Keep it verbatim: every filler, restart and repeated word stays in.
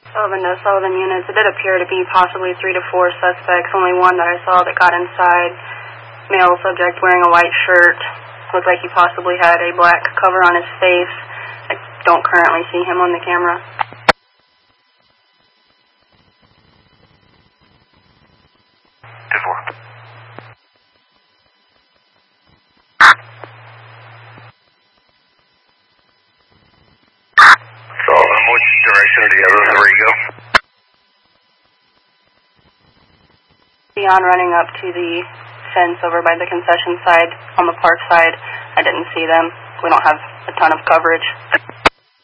Sullivan to Sullivan units. It did appear to be possibly three to four suspects. Only one that I saw that got inside. Male subject wearing a white shirt. Looked like he possibly had a black cover on his face. I don't currently see him on the camera. ten four. Sullivan, which direction do the other three go? Beyond running up to the fence over by the concession side, on the park side, I didn't see them. We don't have a ton of coverage.